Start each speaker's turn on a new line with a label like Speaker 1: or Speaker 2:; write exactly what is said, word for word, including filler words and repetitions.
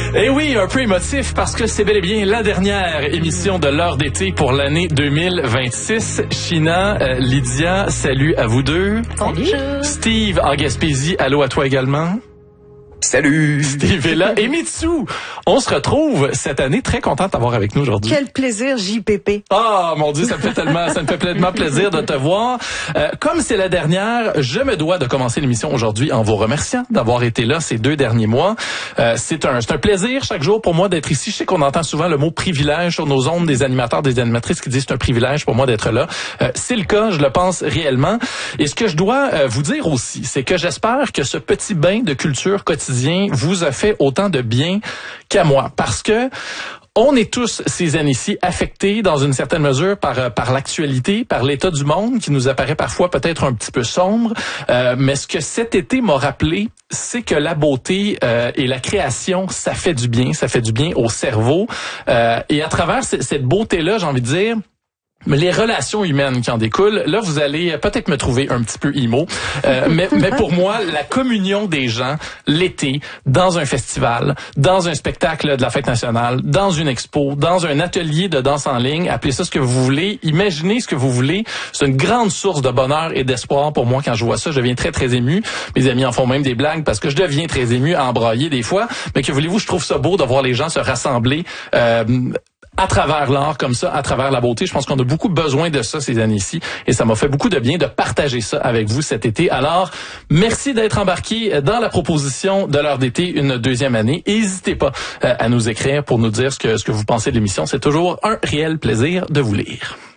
Speaker 1: Et oui, un peu émotif parce que c'est bel et bien la dernière émission de l'heure d'été pour l'année deux mille vingt-six. China, euh, Lydia, salut à vous deux.
Speaker 2: Bonjour.
Speaker 1: Steve en Gaspésie, allô à toi également.
Speaker 3: Salut!
Speaker 1: Steve est là. Et Mitsu, on se retrouve cette année. Très content de t'avoir avec nous aujourd'hui.
Speaker 2: Quel plaisir, J P P.
Speaker 1: Ah, oh, mon Dieu, ça me fait tellement, ça me fait pleinement plaisir de te voir. Euh, comme c'est la dernière, je me dois de commencer l'émission aujourd'hui en vous remerciant d'avoir été là ces deux derniers mois. Euh, c'est un, c'est un plaisir chaque jour pour moi d'être ici. Je sais qu'on entend souvent le mot privilège sur nos ondes, des animateurs, des animatrices qui disent c'est un privilège pour moi d'être là. Euh, c'est le cas, je le pense réellement. Et ce que je dois euh, vous dire aussi, c'est que j'espère que ce petit bain de culture quotidienne vous a fait autant de bien qu'à moi. Parce que on est tous ces années-ci affectés dans une certaine mesure par par l'actualité, par l'état du monde qui nous apparaît parfois peut-être un petit peu sombre. Euh, mais ce que cet été m'a rappelé, c'est que la beauté euh, et la création, ça fait du bien, ça fait du bien au cerveau. Euh, et à travers c- cette beauté-là, j'ai envie de dire, mais les relations humaines qui en découlent, là, vous allez peut-être me trouver un petit peu emo, euh, mais, mais pour moi, la communion des gens, l'été, dans un festival, dans un spectacle de la Fête nationale, dans une expo, dans un atelier de danse en ligne, appelez ça ce que vous voulez, imaginez ce que vous voulez, c'est une grande source de bonheur et d'espoir pour moi quand je vois ça. Je deviens très, très ému. Mes amis en font même des blagues parce que je deviens très ému à embrailler des fois, mais que voulez-vous, je trouve ça beau de voir les gens se rassembler euh, à travers l'art comme ça, à travers la beauté. Je pense qu'on a beaucoup besoin de ça ces années-ci et ça m'a fait beaucoup de bien de partager ça avec vous cet été. Alors, merci d'être embarqué dans la proposition de l'heure d'été une deuxième année. N'hésitez pas euh, à nous écrire pour nous dire ce que, ce que vous pensez de l'émission. C'est toujours un réel plaisir de vous lire.